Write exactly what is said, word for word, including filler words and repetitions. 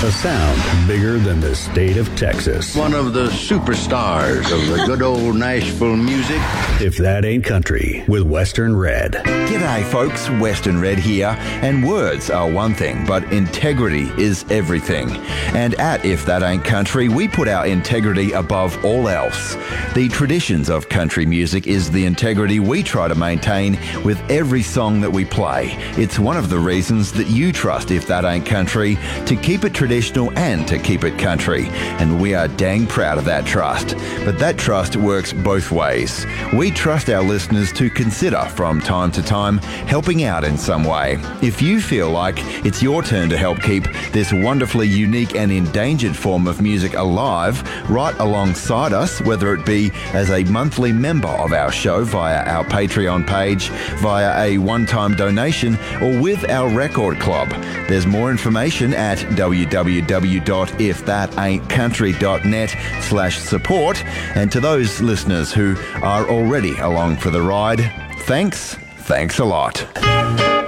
A sound bigger than the state of Texas. One of the superstars of the good old Nashville music. If That Ain't Country with Western Red. G'day folks, Western Red here, and words are one thing, but integrity is everything. And at If That Ain't Country, we put our integrity above all else. The traditions of country music is the integrity we try to maintain with every song that we play. It's one of the reasons that you trust If That Ain't Country to keep it traditional and to keep it country. And we are dang proud of that trust. But that trust works both ways. We trust our listeners to consider from time to time helping out in some way. If you feel like it's your turn to help keep this wonderfully unique and endangered form of music alive right alongside us, whether it be as a monthly member of our show via our Patreon page, via a one-time donation, or with our record club. There's more information at w w w dot if that ain't country dot net slash support. And to those listeners who are already along for the ride, thanks, thanks a lot.